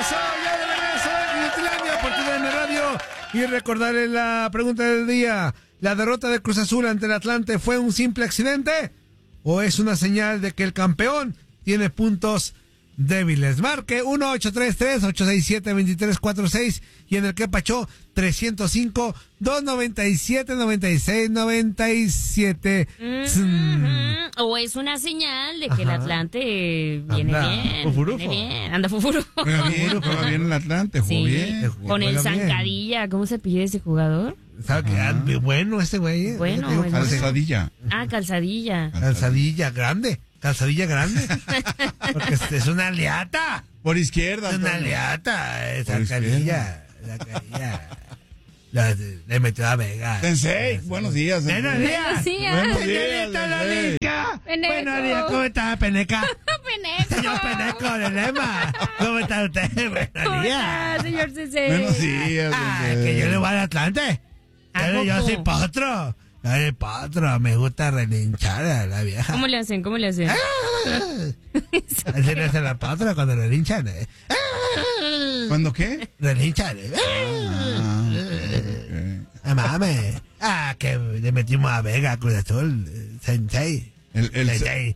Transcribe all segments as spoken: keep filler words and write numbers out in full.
regreso, ya de regreso en Inutilandia por tu D N Radio. Y recordarle la pregunta del día. ¿La derrota de Cruz Azul ante el Atlante fue un simple accidente? ¿O es una señal de que el campeón tiene puntos débiles? Marque uno ocho tres tres, ocho seis siete, dos tres cuatro seis y en el que pachó trescientos cinco, doscientos noventa y siete, noventa y seis, noventa y siete. Mm-hmm. O es una señal de que Ajá. el Atlante viene anda bien. Fufurufo. Viene bien, anda fufuru. Juega bien, juega bien el Atlante, jugó sí, bien. Jugó, Con el Zancadilla, bien. ¿Cómo se pide ese jugador? ¿Sabe qué? Ah. Bueno este güey. Bueno, bueno. Calzadilla. Ah, Calzadilla. Calzadilla grande. Calzadilla grande. Porque es una aliata. Por izquierda. Es una aliata. Esa calzadilla. La calzadilla. La, le metió a Vega. Sensei, buenos días. Sensei. Buenos días. Buenos días. Buenos días, Lolita. Buenos días, ¿cómo está, Peneca? Peneco. Señor Peneco de Lema. ¿Cómo está usted? Buenos ¿Cómo días. está, señor Sensei? Buenos días. Ah, que yo le voy al Atlante. Yo, yo soy potro. Yo soy potro. Me gusta relinchar a la vieja. ¿Cómo le hacen? ¿Cómo le hacen? Así le hacen la potro cuando relinchan. ¿eh? ¿Cuándo qué? Relinchan. ¿eh? Ah, okay. Ah, mames. Ah, que le metimos a Vega, Cruz Azul, Sensei. El, el, Sensei.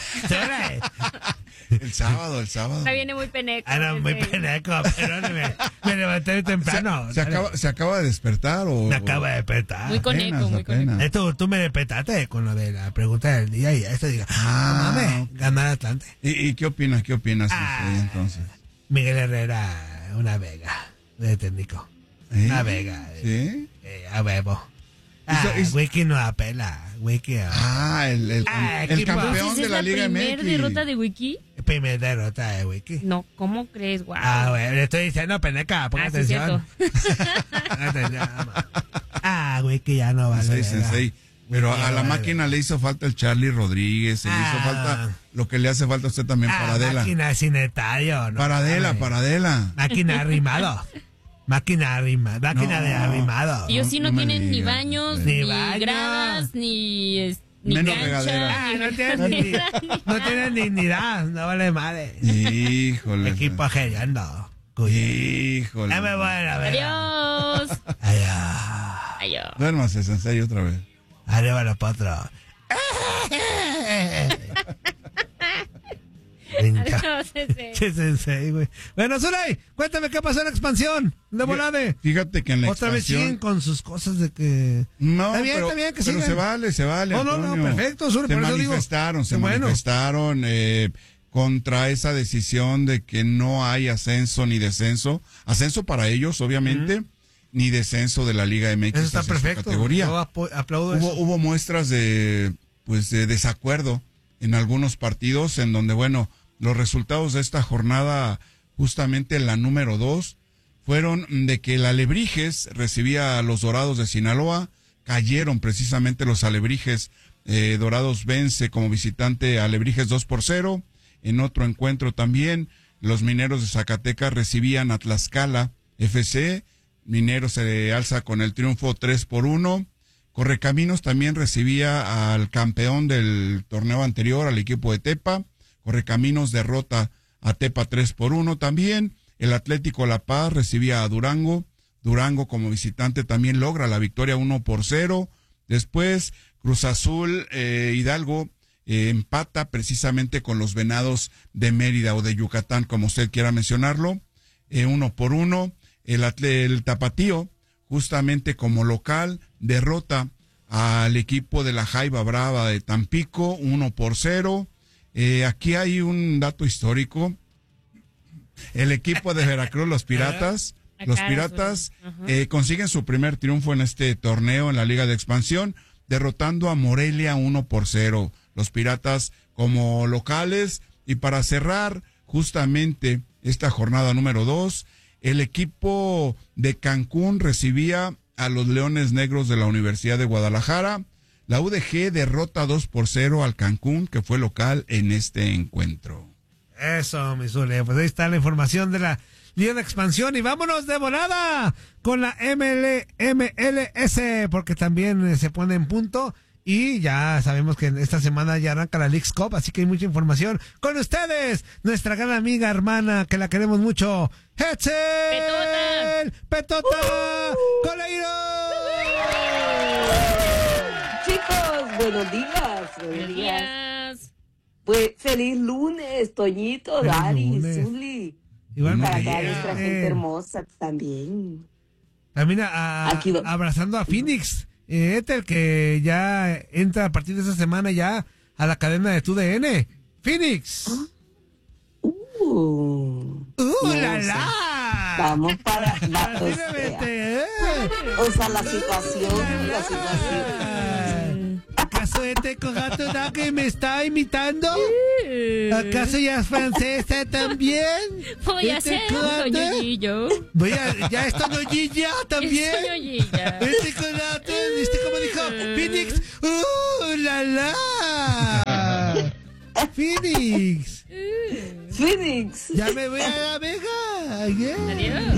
el sábado, el sábado. Ahora viene muy peneco. Ah, no, muy peneco, pero me, me levanté temprano. ¿Se, se, acaba, ¿Se acaba de despertar o...? Me acaba de despertar. Muy coneco, apenas, muy apenas. coneco. Esto, tú me despertaste con lo de la pregunta del día y esto diga, ah, no mames, okay. ganar Atlante. ¿Y, ¿Y qué opinas? ¿Qué opinas Ah, usted, entonces? Miguel Herrera, una Vega, de técnico. ¿Eh? Una Vega. ¿Sí? Eh, a huevo. Ah, Hizo, hizo... Wiki no apela. Wiki. Ah, el, el, ah, el campeón de la, la Liga M X. ¿Es la primera derrota de Wiki? Primera derrota de Wiki. No, ¿cómo crees? Wow. Ah, bueno, le estoy diciendo, Peneca, pon ah, atención. Sí, atención. Ah, Wiki ya no vale. Sensei, Sensei. Pero a la máquina le hizo falta el Charlie Rodríguez, le ah, hizo falta lo que le hace falta a usted también, ah, Paradela. Máquina sin estadio, ¿no? Paradela, Ay. Paradela. Máquina arrimado. Máquina arrimado. Máquina no, de arrimado. Ellos sí no, no tienen ni baños, ni, ni baño. gradas, ni, ni menos cancha. Regadera. Ah, no tienen ni, no tienen dignidad, no vale madre. Híjole. Equipo geriando. Híjole. Ya me voy a ver. Adiós. Adiós. Adiós. Duérmase, Sensei, otra vez. Arriba los potros. Adiós, Sensei. Che, Sensei, güey. Bueno, Zulay, cuéntame qué pasó en la expansión de Volade. Fíjate que en la Otra expansión... vez siguen con sus cosas de que... No, está bien, pero, está bien que pero sigan. se vale, se vale, No, no, Antonio. no, perfecto, Zulay, Se por eso manifestaron, digo. se Bueno. manifestaron eh, contra esa decisión de que no hay ascenso ni descenso. Ascenso para ellos, obviamente, uh-huh. ni descenso de la Liga M X. Eso está perfecto. Categoría. Yo apo- aplaudo hubo, eso. hubo muestras de, pues, de desacuerdo en algunos partidos en donde, bueno, los resultados de esta jornada, justamente la número dos, fueron de que el Alebrijes recibía a los Dorados de Sinaloa, cayeron precisamente los Alebrijes, eh, Dorados vence como visitante a Alebrijes dos por cero, en otro encuentro también, los Mineros de Zacatecas recibían a Tlaxcala F C, Mineros se alza con el triunfo tres por uno, Correcaminos también recibía al campeón del torneo anterior, al equipo de Tepa, Correcaminos derrota a Tepa tres por uno también. El Atlético La Paz recibía a Durango. Durango como visitante también logra la victoria uno por cero. Después Cruz Azul eh, Hidalgo eh, empata precisamente con los Venados de Mérida o de Yucatán, como usted quiera mencionarlo, eh, uno por uno. El, atle, el Tapatío, justamente como local, derrota al equipo de la Jaiba Brava de Tampico, uno por cero. Eh, aquí hay un dato histórico. El equipo de Veracruz, los Piratas, los Piratas eh, consiguen su primer triunfo en este torneo en la Liga de Expansión, derrotando a Morelia uno por cero. Los Piratas como locales. Y para cerrar justamente esta jornada número dos, el equipo de Cancún recibía a los Leones Negros de la Universidad de Guadalajara. La U D G derrota dos por cero al Cancún, que fue local en este encuentro. Eso, mi Zule. Pues ahí está la información de la Liga de Expansión. Y vámonos de volada con la M L, M L S, porque también se pone en punto. Y ya sabemos que esta semana ya arranca la Leagues Cup, así que hay mucha información. Con ustedes, nuestra gran amiga, hermana, que la queremos mucho, Hetzel Petota, uh-huh. Coleiro. Chicos, buenos días. Buenos días. Pues feliz lunes, Toñito, feliz Dari, lunes. Zuli. Igual para toda nuestra gente hermosa también. También a, a, Aquí, abrazando a Phoenix. Eh, Ethel, que ya entra a partir de esta semana ya a la cadena de tu D N. Phoenix. Uh, uh no la la. Vamos para la, o, sea, eh. o sea, la situación, la, la situación. ¿Acaso este cogato da que me está imitando? ¿Acaso ya es francesa también? Voy a ¿Este ser Toñollillo. Voy a, ya es Toñollilla también. Es Toñollilla. Este cogato, este como dijo Phoenix. ¡Uh, la la! Phoenix. Phoenix. Ya me voy a la Vega. Yeah. Adiós.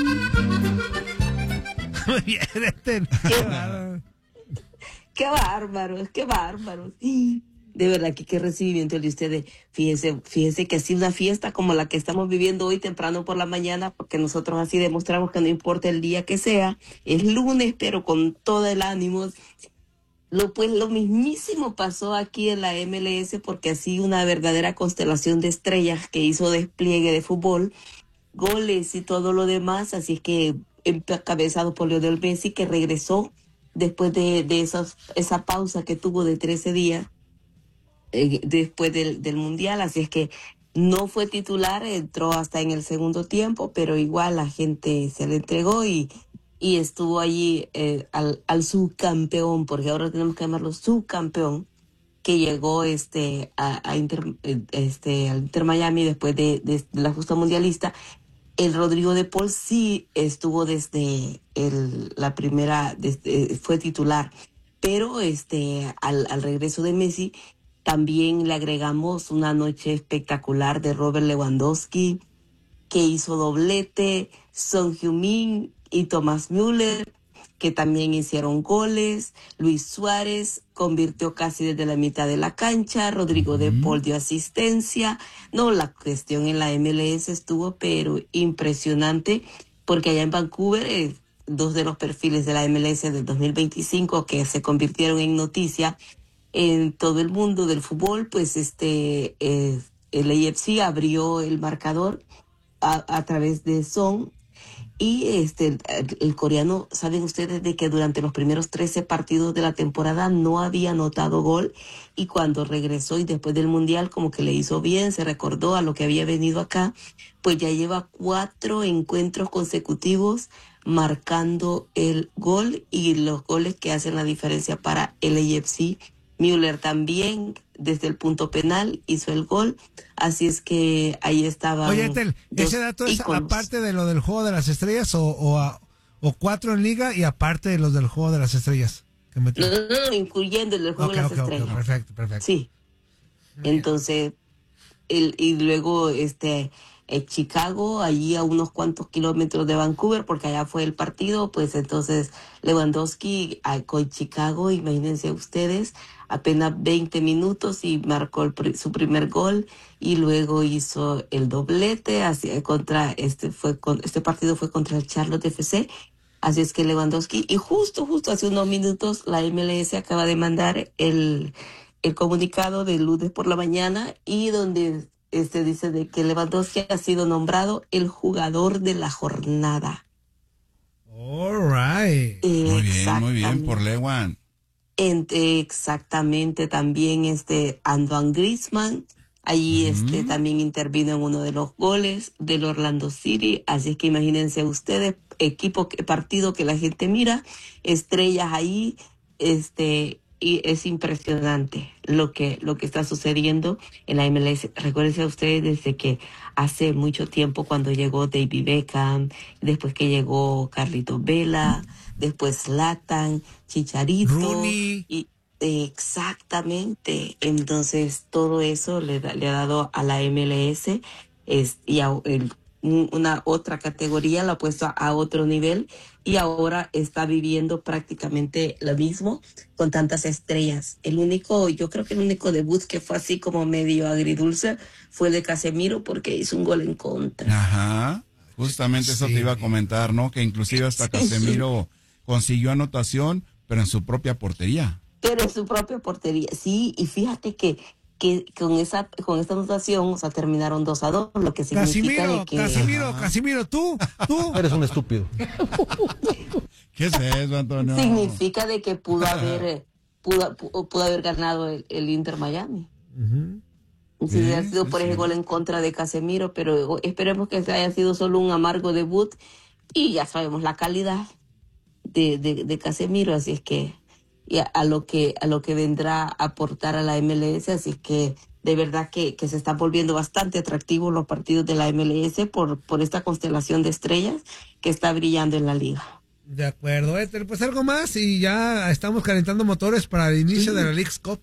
Muy bien, este. Qué bárbaro. Qué bárbaros, qué bárbaros. De verdad que qué recibimiento el de ustedes. Fíjense, fíjense que así una fiesta como la que estamos viviendo hoy temprano por la mañana, porque nosotros así demostramos que no importa el día que sea, es lunes, pero con todo el ánimo. Lo, pues lo mismísimo pasó aquí en la M L S, porque así una verdadera constelación de estrellas que hizo despliegue de fútbol, goles y todo lo demás, así es que encabezado por Lionel Messi, que regresó después de, de esos, esa pausa que tuvo de trece días eh, después del, del Mundial, así es que no fue titular, entró hasta en el segundo tiempo, pero igual la gente se le entregó y, y estuvo allí eh, al, al subcampeón, porque ahora tenemos que llamarlo subcampeón, que llegó este a, a Inter, este, al Inter Miami después de, de, de la justa mundialista. El Rodrigo de Paul sí estuvo desde el, la primera, desde, fue titular, pero este al, al regreso de Messi también le agregamos una noche espectacular de Robert Lewandowski, que hizo doblete, Son Heung-min y Thomas Müller, que también hicieron goles. Luis Suárez convirtió casi desde la mitad de la cancha. Rodrigo de Paul dio asistencia. No, la cuestión en la M L S estuvo, pero impresionante, porque allá en Vancouver, eh, dos de los perfiles de la M L S del dos mil veinticinco que se convirtieron en noticia en todo el mundo del fútbol, pues este eh, el A F C abrió el marcador a, a través de Son. Y este el, el coreano, saben ustedes de que durante los primeros trece partidos de la temporada no había anotado gol, y cuando regresó y después del Mundial como que le hizo bien, se recordó a lo que había venido acá, pues ya lleva cuatro encuentros consecutivos marcando el gol y los goles que hacen la diferencia para el A F C. Müller también desde el punto penal hizo el gol, así es que ahí estaba. Oye, Ethel, ¿ese dato es íconos. aparte de lo del Juego de las Estrellas o, o, a, o cuatro en liga y aparte de los del Juego de las Estrellas? Que no, no, no, incluyendo el del Juego okay, de las okay, Estrellas. Okay, perfecto, perfecto. Sí. Bien. Entonces, el, y luego este en Chicago, allí a unos cuantos kilómetros de Vancouver, porque allá fue el partido, pues entonces Lewandowski con Chicago, imagínense ustedes, apenas veinte minutos y marcó el, su primer gol, y luego hizo el doblete hacia, contra este fue con, este partido fue contra el Charlotte F C. Así es que Lewandowski, y justo justo hace unos minutos la M L S acaba de mandar el el comunicado de lunes por la mañana, y donde este dice de que Lewandowski ha sido nombrado el jugador de la jornada. All right. Muy bien, muy bien por Lewan. Exactamente, también este Antoine Griezmann, allí uh-huh. este también intervino en uno de los goles del Orlando City, así es que imagínense ustedes, equipo, partido que la gente mira, estrellas ahí, este, y es impresionante lo que, lo que está sucediendo en la M L S. Recuérdense ustedes desde que hace mucho tiempo, cuando llegó David Beckham, después que llegó Carlitos Vela, después Zlatan, Chicharito. Rooney. Y, exactamente. Entonces, todo eso le, le ha dado a la M L S es, y a, el, una otra categoría, lo ha puesto a, a otro nivel y ahora está viviendo prácticamente lo mismo con tantas estrellas. El único, yo creo que el único debut que fue así como medio agridulce fue el de Casemiro porque hizo un gol en contra. Ajá, justamente eso Sí. te iba a comentar, ¿no? Que inclusive hasta Casemiro consiguió anotación, pero en su propia portería. Pero en su propia portería, sí, y fíjate que, que con esa con esta anotación, o sea, terminaron dos a dos, lo que significa Casimiro, de que... Casimiro, Casimiro, tú, tú. Eres un estúpido. ¿Qué es eso, Antonio? Significa de que pudo haber eh, pudo, pu- pudo haber ganado el, el Inter Miami. Ujú. Si Sí, hubiera sido sí, por sí. ese gol en contra de Casemiro, pero esperemos que haya sido solo un amargo debut y ya sabemos la calidad de, de, de Casemiro, así es que y a, a lo que a lo que vendrá a aportar a la M L S, así es que de verdad que, que se están volviendo bastante atractivos los partidos de la M L S por, por esta constelación de estrellas que está brillando en la liga. De acuerdo, Éter, pues algo más y ya estamos calentando motores para el inicio de la Leagues Cup.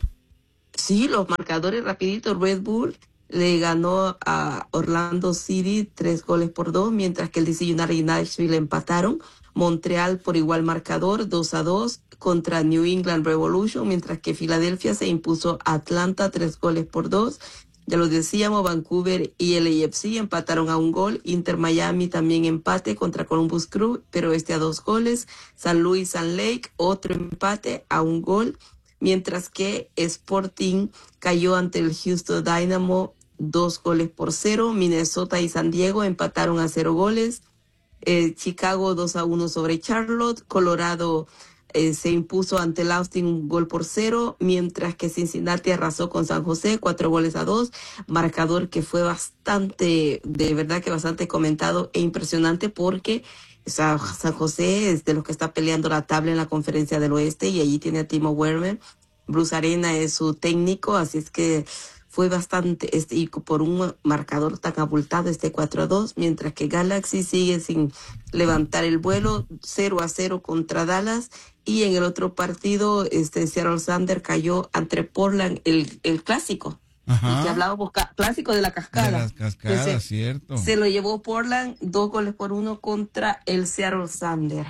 Sí, los marcadores rapiditos. Red Bull le ganó a Orlando City tres goles por dos, mientras que el D C United y Nashville empataron. Montreal por igual marcador, dos a dos contra New England Revolution, mientras que Filadelfia se impuso a Atlanta tres goles por dos. Ya lo decíamos, Vancouver y L A F C empataron a un gol. Inter Miami también empate contra Columbus Crew, pero este a dos goles. San Luis, San Lake, otro empate a un gol. Mientras que Sporting cayó ante el Houston Dynamo dos goles por cero. Minnesota y San Diego empataron a cero goles. Eh, Chicago dos a uno sobre Charlotte. Colorado eh, se impuso ante el Austin un gol por cero, mientras que Cincinnati arrasó con San José cuatro goles a dos. Marcador que fue bastante, de verdad que bastante comentado e impresionante porque o sea, San José es de los que está peleando la tabla en la Conferencia del Oeste y allí tiene a Timo Werner. Bruce Arena es su técnico, así es que fue bastante, este, y por un marcador tan abultado, este cuatro a dos, mientras que Galaxy sigue sin levantar el vuelo, cero a cero contra Dallas, y en el otro partido, este Seattle Sander cayó ante Portland, el, el clásico. Ajá. Y que hablábamos, ca- clásico de la cascada. De las cascadas, Que se- cierto. Se lo llevó Portland, dos goles por uno contra el Seattle Sander.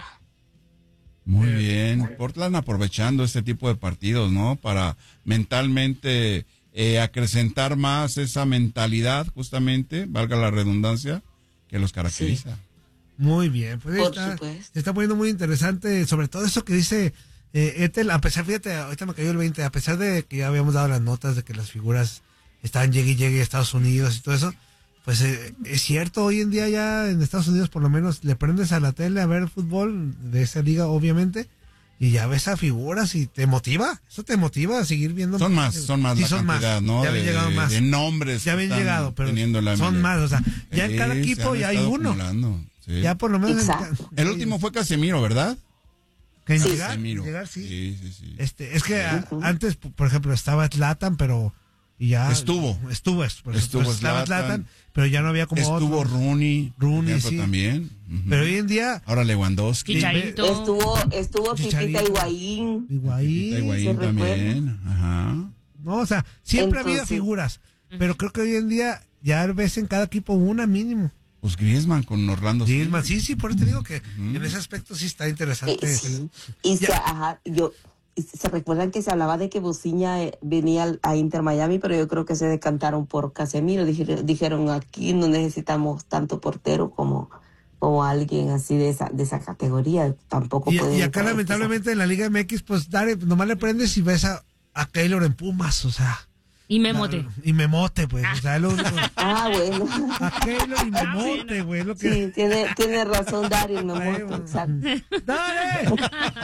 Muy bien. Portland aprovechando este tipo de partidos, ¿no? Para mentalmente eh, acrecentar más esa mentalidad, justamente, valga la redundancia, que los caracteriza. Muy bien, pues ahí Por está, supuesto. se está poniendo muy interesante, sobre todo eso que dice eh, Ethel, a pesar, fíjate, ahorita me cayó el veinte, a pesar de que ya habíamos dado las notas de que las figuras estaban llegue y llegue a Estados Unidos y todo eso, pues eh, es cierto, hoy en día ya en Estados Unidos por lo menos le prendes a la tele a ver fútbol de esa liga, obviamente, y ya ves a figuras y te motiva, eso te motiva a seguir viendo. Son más, son más Sí, la son cantidad, más, ¿no? ya habían de, llegado más. de nombres. Ya que habían están llegado, pero teniendo la son M L. más, o sea, ya en cada Sí, se equipo han ya hay estado uno. acumulando, sí. Ya por lo menos. Exacto. El último fue Casemiro, ¿verdad? Que en Sí. llegar, Casemiro. llegar, sí. Sí, sí, sí. Este, es que a- Ujú. antes, p- por ejemplo, estaba Zlatan, pero y ya Estuvo. estuvo, es- por Estuvo ejemplo, estaba Zlatan. Zlatan, pero ya no había como Estuvo otro. Rooney. Rooney, por ejemplo, sí. también. Ujú. Pero hoy en día, Ahora Lewandowski. Chicharito. Estuvo, estuvo Pipita Chicharito. Higuaín. Higuaín, Pipita Higuaín se también. Ajá. no, o sea, siempre ha habido Entonces- figuras, pero creo que hoy en día ya ves en cada equipo una mínimo. Pues Griezmann con Orlando. Griezmann, sí, sí, por eso te digo que Ujú. en ese aspecto sí está Eh, interesante. sí. Y se, Ya. ajá, yo, y se recuerdan que se hablaba de que Buciña eh, venía al- a Inter Miami, pero yo creo que se decantaron por Casemiro. Dijeron, dijeron aquí no necesitamos tanto portero como, como alguien así de esa, de esa categoría. Tampoco Y, pueden y acá entrar lamentablemente en la Liga M X, pues dale, nomás le prendes y ves a, a Keylor en Pumas, o sea. Y Memote. Y Memote, pues, o sea, es lo único. Ah, bueno. A Keylor y Memote, güey, es lo que... Sí, tiene, tiene razón Daryl, me Ay, muero, bueno. exacto. ¡Dale!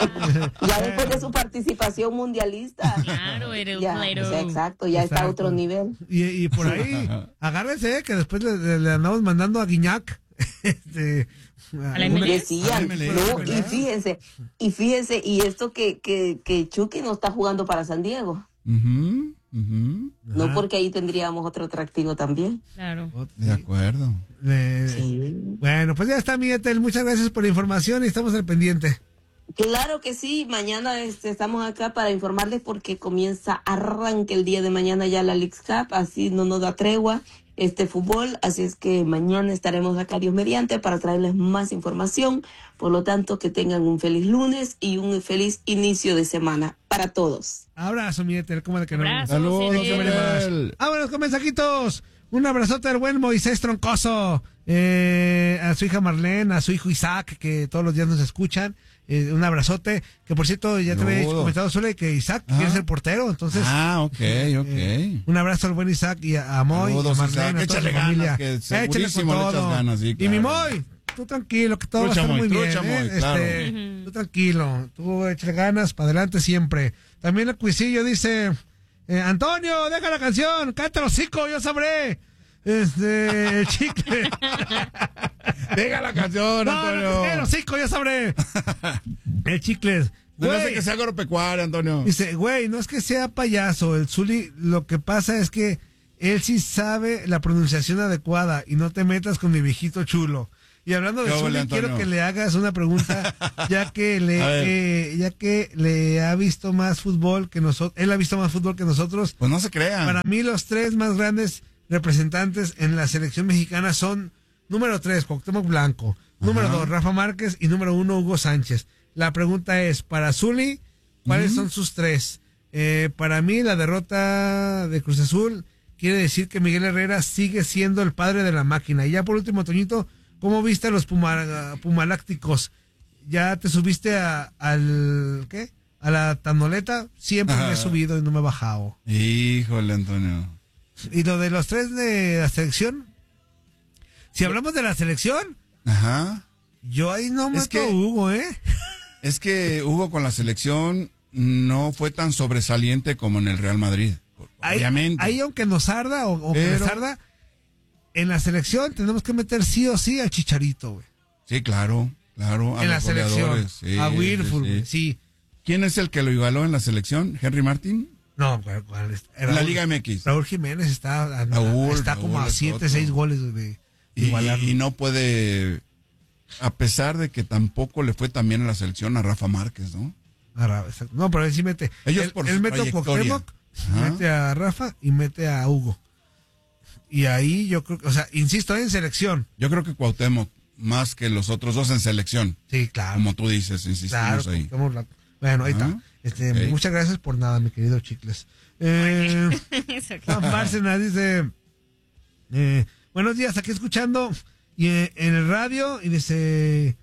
Ya después de su participación mundialista. Claro, era Ya, claro. o sea, exacto, ya está a Exacto. otro nivel. Y, y por ahí, agárrense, eh, que después le, le- le andamos mandando a Guiñac. Este, A la una- M L S. Decían, Al M L S, no, y ¿verdad? fíjense, y fíjense, y esto que, que, que Chucky no está jugando para San Diego, Ujú, ujú. no Ajá. porque ahí tendríamos otro atractivo también. Claro. De acuerdo. Eh, Sí. Bueno, pues ya está, mi Ethel. Muchas gracias por la información y estamos al pendiente. Claro que sí, mañana este, estamos acá para informarles porque comienza, arranca el día de mañana ya la Leagues Cup, así no nos da tregua. este fútbol, así es que mañana estaremos acá, Dios mediante, para traerles más información. Por lo tanto, que tengan un feliz lunes y un feliz inicio de semana para todos. Abrazo, mi Eter, ¿cómo de que no? Abrazo, Saludos, Eter. Gabriel. Vámonos con mensajitos. Un abrazote al buen Moisés Troncoso, eh, a su hija Marlene, a su hijo Isaac, que todos los días nos escuchan. Eh, un abrazote, que por cierto, ya te había Saludos. comentado Zule que Isaac Ajá. quiere ser portero, entonces... Ah, ok, ok. Eh, un abrazo al buen Isaac y a, a Moy, Saludos, a Marlene, Isaac. a toda su Échale ganas, familia. que Échale con segurísimo le echas todo. ganas, sí, Y mi claro. Moy, tú tranquilo, que todo Trucha, va a estar Moy, muy trucha, bien. Moy, ¿eh? claro. Este, Ujú. tú tranquilo, tú échale ganas, para adelante siempre. También el Cuisillo dice, eh, Antonio, deja la canción, cántalo, hocico, yo sabré. Este, el chicle. Deja la canción, No, Antonio. no, el hocico, yo sabré. El chicles. No Güey, sé que sea agropecuaria, Antonio. dice, güey, no es que sea payaso, el Zuli, lo que pasa es que él sí sabe la pronunciación adecuada y no te metas con mi viejito chulo. Y hablando de ¿Qué Zuli, huele, quiero Antonio? que le hagas una pregunta, ya que le, A ver. eh, ya que le ha visto más fútbol que nosotros, él ha visto más fútbol que nosotros. Pues no se crean. Para mí los tres más grandes representantes en la selección mexicana son número tres, Cuauhtémoc Blanco, número Ajá. dos, Rafa Márquez y número uno, Hugo Sánchez. La pregunta es, para Zuli, ¿cuáles Ujú. son sus tres? Eh, para mí la derrota de Cruz Azul quiere decir que Miguel Herrera sigue siendo el padre de la máquina. Y ya por último, Toñito, ¿cómo viste a los Puma, Pumalácticos? ¿Ya te subiste a, al, qué? A la tanoleta? Siempre me he Ajá. subido y no me he bajado. Híjole, Antonio. Y lo de los tres de la selección, si hablamos de la selección, Ajá. yo ahí no Es mato que- a Hugo, ¿eh? Es que Hugo con la selección no fue tan sobresaliente como en el Real Madrid. Ahí, Obviamente. ahí aunque nos arda o, o que Pero- nos arda, en la selección tenemos que meter sí o sí al Chicharito, güey. Sí, claro, claro. A En la los selección, goleadores, sí, a sí, Wilford, sí. güey, sí. ¿Quién es el que lo igualó en la selección? ¿Henry Martin? No, güey, güey, es- En la Raúl- Liga M X. Raúl Jiménez está, a- Raúl, está como Raúl a es siete, otro. seis goles de, de Y, igualarlo. y no puede, a pesar de que tampoco le fue tan bien en la selección a Rafa Márquez, ¿no? A Ra- exacto. No, pero él sí mete. Ellos él, por él su mete a trayectoria. Cuauhtémoc, Ajá. mete a Rafa y mete a Hugo. Y ahí yo creo que, o sea, insisto, en selección. Yo creo que Cuauhtémoc, más que los otros dos en selección, Sí, claro. como tú dices, insistimos Claro, ahí. Cuauhtémoc Blanco. Bueno, ahí Ajá. está. Este, Ok. Muchas gracias por nada, mi querido Chicles. Eh, Eso que- Juan Bárcenas dice, eh, buenos días, aquí escuchando y eh, en el radio y dice,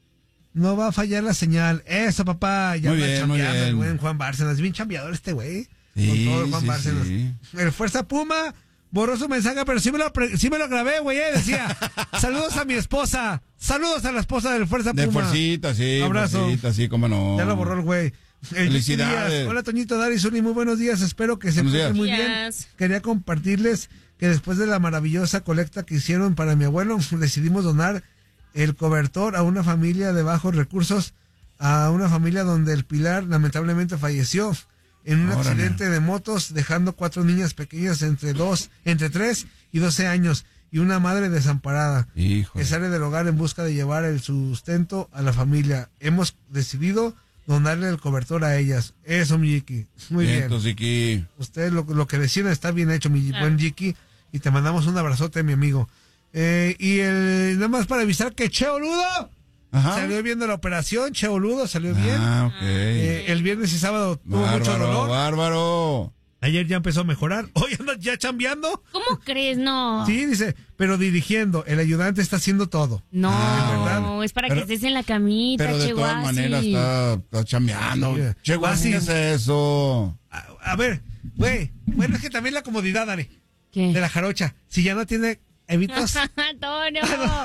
no va a fallar la señal. Eso, papá, ya Muy anda bien, muy chambeando el bien. buen Juan Bárcenas. Bien chambeador este güey. Sí, Con todo el Juan sí, Bárcenas. sí. El Fuerza Puma borró su mensaje, pero sí me lo, pre- sí me lo grabé, güey. eh, Decía, saludos a mi esposa. Saludos a la esposa del Fuerza De Puma. fuercita, sí. Abrazo. Fuercita, sí, cómo no. Ya lo borró el güey. El Felicidades. Díaz. Hola, Toñito, Dari, Zuli, muy buenos días. Espero que se Buenos encuentren muy días. bien. Días. Quería compartirles que después de la maravillosa colecta que hicieron para mi abuelo, decidimos donar el cobertor a una familia de bajos recursos, a una familia donde el pilar lamentablemente falleció en un Órale. accidente de motos, dejando cuatro niñas pequeñas entre dos, entre tres y doce años y una madre desamparada Híjole. que sale del hogar en busca de llevar el sustento a la familia. Hemos decidido donarle el cobertor a ellas. Eso, mi Jiki. Muy bien. Entonces, Iki. Ustedes lo, lo que deciden está bien hecho, mi Claro. buen Jiki. Y te mandamos un abrazote, mi amigo. Eh, y el, nada más para avisar que Che Oludo Ajá. salió bien de la operación. Che Oludo salió bien. Ah, ok. Eh, el viernes y sábado tuvo mucho Bárbaro, dolor. bárbaro. Ayer ya empezó a mejorar. Hoy anda ya chambeando. ¿Cómo crees? No. Sí, dice, pero dirigiendo. El ayudante está haciendo todo. No, Ah, ¿verdad? es para Pero- que estés en la camita, Pero de todas Cheguasi. maneras está, está chambeando. Sí. Che, güey, Guasi. ¿qué es eso? A, a ver, güey. Bueno, es que también la comodidad, Dani. ¿Qué? De la jarocha. Si ya no tiene evitos. Antonio.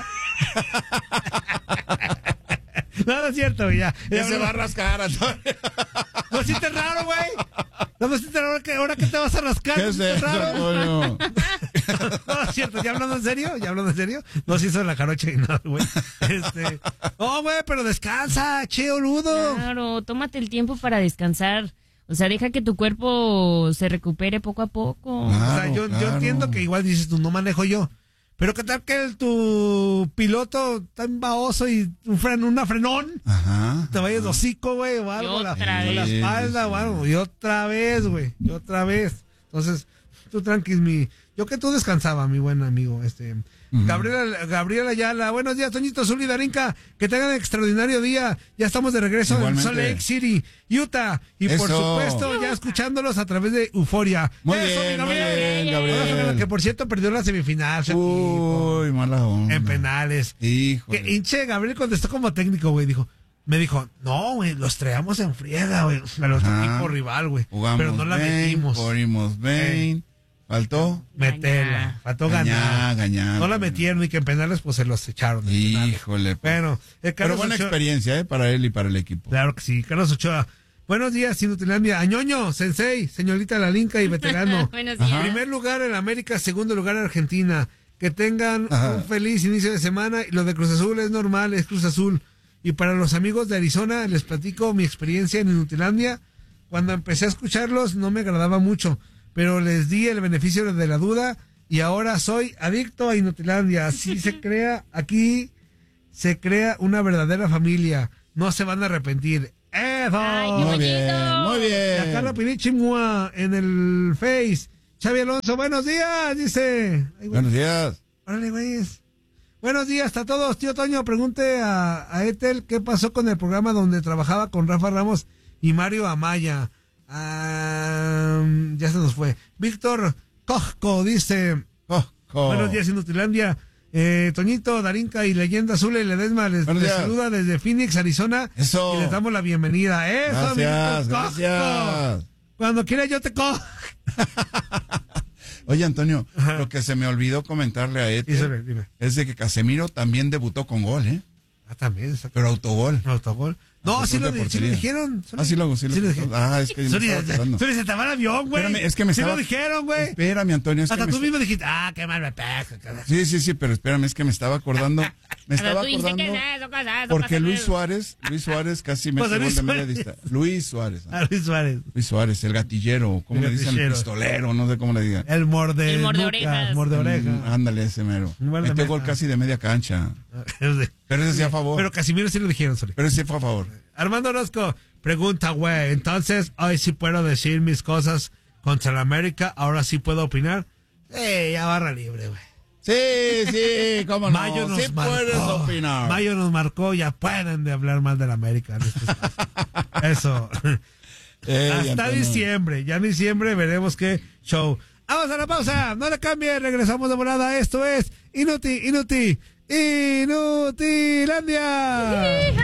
No, no es cierto, güey, ya. Ya Ya, se no, va a rascar, Antonio. no sientes raro, güey. No me sientes raro que ahora que te vas a rascar. ¿Qué ¿No es sientes eso, raro? Antonio? No, es cierto, ya hablando en serio, ya hablando en serio. No se hizo la jarocha y nada, güey. Este. Oh, güey, pero descansa, che, boludo. Claro, tómate el tiempo para descansar. O sea, deja que tu cuerpo se recupere poco a poco. O sea, Claro, yo, yo claro. entiendo que igual dices tú, no manejo yo. Pero qué tal que el- tu piloto tan baboso y un fren, una frenón, Ajá. te vayas de hocico, güey, o algo, Y la, otra o la vez. espalda, o algo, y otra vez, güey, y otra vez. Entonces, tú tranquis, mi... Yo que tú descansaba, mi buen amigo. Este, uh-huh. Gabriela, Gabriela Ayala, buenos días, Toñito, Zuli, Darinka, que tengan un extraordinario día. Ya estamos de regreso Igualmente. en Salt Lake City, Utah. Y Eso. por supuesto, ya escuchándolos a través de Euforia. Muy Eso, bien, mi muy bien, Gabriel. Gabriel. Que por cierto perdió la semifinal. su Uy, equipo, mala onda. en penales. Híjole. Que hinche, Gabriel contestó como técnico, güey. Dijo, me dijo, no, güey, los traíamos en friega, güey. A nuestro Ajá. equipo rival, güey. Jugamos Pero no la bien, metimos. corrimos bien. ¿Faltó? Meterla. Faltó Gañá, ganar. gañá. No la metieron y que en penales pues se los echaron. en Híjole. penales. Bueno, eh, Pero Carlos buena Ochoa, experiencia, ¿eh? Para él y para el equipo. claro que sí. Carlos Ochoa. Buenos días, Inutilandia. Añoño, Sensei, señorita Lalinka y veterano. Buenos días. Primer lugar en América, segundo lugar en Argentina. Que tengan Ajá. un feliz inicio de semana. Y lo de Cruz Azul es normal, es Cruz Azul. Y para los amigos de Arizona, les platico mi experiencia en Inutilandia. Cuando empecé a escucharlos, no me agradaba mucho, pero les di el beneficio de la duda y ahora soy adicto a Inutilandia. Así se crea, aquí se crea una verdadera familia. No se van a arrepentir. ¡Eso! Ay, qué Muy bonito. bien, muy Y acá bien. la Pinichi Mua en el Face. Xavi Alonso, buenos días, dice. Ay, güey. Buenos días. Órale, güeyes. Buenos días a todos. Tío Toño, pregunte a, a Ethel qué pasó con el programa donde trabajaba con Rafa Ramos y Mario Amaya. Ah, ya se nos fue. Víctor Cojco dice, Oh, oh. buenos días, Inutilandia. Eh, Toñito, Darinka y Leyenda Azul y Ledesma les, Buenos les días. saluda desde Phoenix, Arizona. Eso. Y les damos la bienvenida. Eso, Gracias, amiguitos, Cojco. gracias. Cuando quiera yo te cojo. Oye, Antonio, Ajá. lo que se me olvidó comentarle a Dísele, Ethel dime. es de que Casemiro también debutó con gol, ¿eh? Ah, también. Exacto. Pero autogol. Autogol. No, A sí lo, propia sí lo portería. dijeron. Ah, sí lo, sí lo, Sí lo dijeron. Ah, es que yo me Suri, estaba acordando. Suri, se te va el avión, güey. Espérame, es que me Sí estaba- lo dijeron, güey. Espérame, Antonio, es que Hasta me tú est- mismo dijiste, ah, qué mal me pega. Sí, sí, sí, pero espérame, es que me estaba acordando. Me Pero estaba tú dices acordando que es eso, cosa, eso, porque cosa, Luis eso. Suárez, Luis Suárez casi me José gol Luis de media Suárez. distancia. Luis Suárez. A Luis Suárez. Luis Suárez, el gatillero, ¿cómo El le dicen? El gatillero. pistolero, no sé cómo le digan. El morde, El morde nuca, orejas. morde oreja. Mm, ándale, ese mero. Igual de Metió meta. gol casi de media cancha. Pero Pero ese sí a favor. Casimiro sí lo dijeron, Suri. Pero ese sí fue a favor. Armando Orozco, pregunta, güey, entonces, hoy sí puedo decir mis cosas contra la América, ahora sí puedo opinar. Eh, ya barra libre, güey. Sí, sí, cómo no. Mayo nos sí marcó. puedes opinar. Mayo nos marcó, ya pueden de hablar más de la América. en estos casos. Eso. Ey, Hasta Antonio. diciembre. Ya en diciembre veremos qué show. Vamos a la pausa. No le cambie. Regresamos de volada. Esto es Inuti, Inuti, Inutilandia.